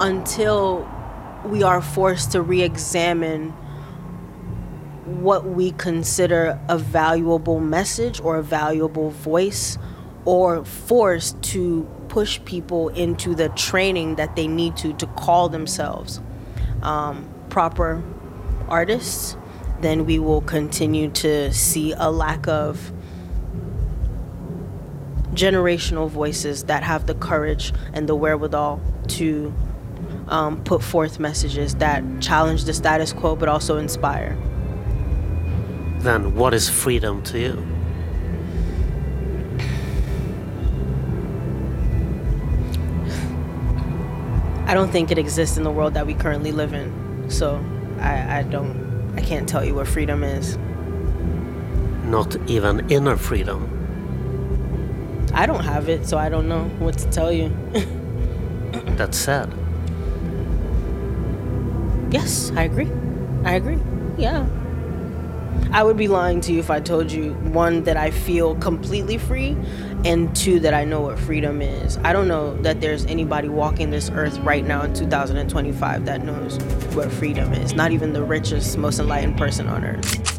until we are forced to re-examine what we consider a valuable message or a valuable voice, or forced to push people into the training that they need to call themselves proper artists, then we will continue to see a lack of generational voices that have the courage and the wherewithal to put forth messages that challenge the status quo but also inspire. Then what is freedom to you? I don't think it exists in the world that we currently live in. So I can't tell you what freedom is. Not even inner freedom? I don't have it, so I don't know what to tell you. That's sad. Yes, I agree. Yeah. I would be lying to you if I told you, one, that I feel completely free, and two, that I know what freedom is. I don't know that there's anybody walking this earth right now in 2025 that knows what freedom is. Not even the richest, most enlightened person on earth.